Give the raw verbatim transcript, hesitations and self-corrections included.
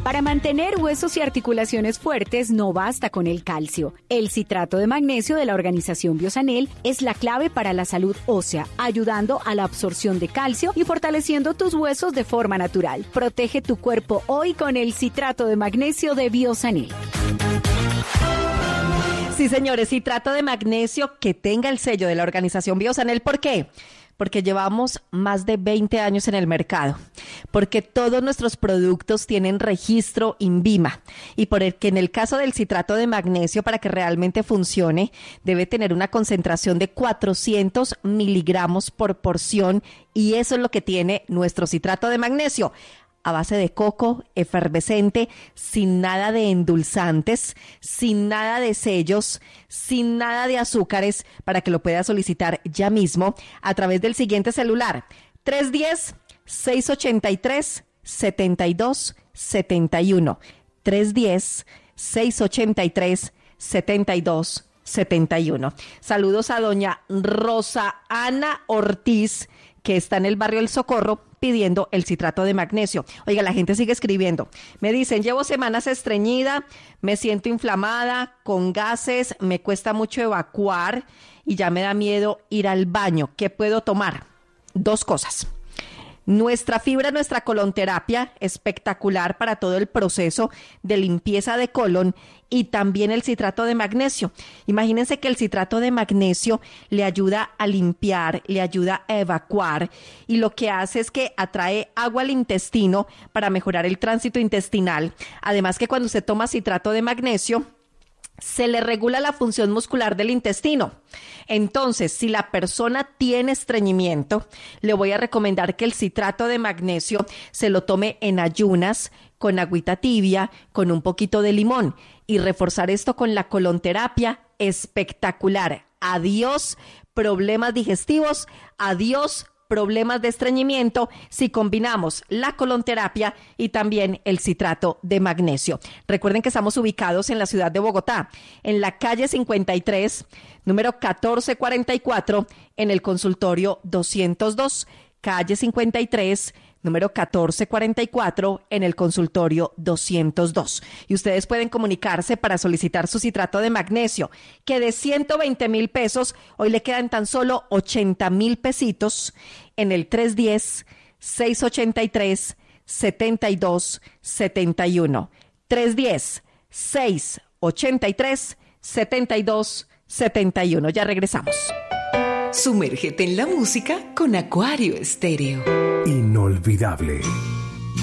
Para mantener huesos y articulaciones fuertes no basta con el calcio. El citrato de magnesio de la organización Biosanel es la clave para la salud ósea, ayudando a la absorción de calcio y fortaleciendo tus huesos de forma natural. Protege tu cuerpo hoy con el citrato de magnesio de Biosanel. Sí, señores, citrato de magnesio que tenga el sello de la organización Biosanel. ¿Por qué? Porque llevamos más de veinte años en el mercado, porque todos nuestros productos tienen registro INVIMA y porque en el caso del citrato de magnesio, para que realmente funcione, debe tener una concentración de cuatrocientos miligramos por porción, y eso es lo que tiene nuestro citrato de magnesio. A base de coco, efervescente, sin nada de endulzantes, sin nada de sellos, sin nada de azúcares, para que lo puedas solicitar ya mismo a través del siguiente celular: tres uno cero, seis ocho tres, siete dos siete uno. tres uno cero, seis ocho tres, siete dos siete uno. Saludos a doña Rosa Ana Ortiz, que está en el barrio El Socorro, pidiendo el citrato de magnesio. Oiga, la gente sigue escribiendo. Me dicen, llevo semanas estreñida, me siento inflamada, con gases, me cuesta mucho evacuar y ya me da miedo ir al baño. ¿Qué puedo tomar? Dos cosas. Nuestra fibra, nuestra colonterapia, espectacular para todo el proceso de limpieza de colon, y también el citrato de magnesio. Imagínense que el citrato de magnesio le ayuda a limpiar, le ayuda a evacuar, y lo que hace es que atrae agua al intestino para mejorar el tránsito intestinal. Además que cuando usted toma citrato de magnesio, se le regula la función muscular del intestino. Entonces, si la persona tiene estreñimiento, le voy a recomendar que el citrato de magnesio se lo tome en ayunas, con agüita tibia, con un poquito de limón, y reforzar esto con la colonterapia. Espectacular. Adiós problemas digestivos, adiós problemas de estreñimiento, si combinamos la colonterapia y también el citrato de magnesio. Recuerden que estamos ubicados en la ciudad de Bogotá, en la calle cincuenta y tres, número catorce cuarenta y cuatro, en el consultorio doscientos dos, calle cincuenta y tres, número catorce cuarenta y cuatro, en el consultorio doscientos dos. Y ustedes pueden comunicarse para solicitar su citrato de magnesio, que de ciento veinte mil pesos, hoy le quedan tan solo ochenta mil pesitos, en el tres uno cero, seis ocho tres, siete dos siete uno. tres uno cero, seis ocho tres, siete dos siete uno. Ya regresamos. Sumérgete en la música con Acuario Estéreo. Inolvidable.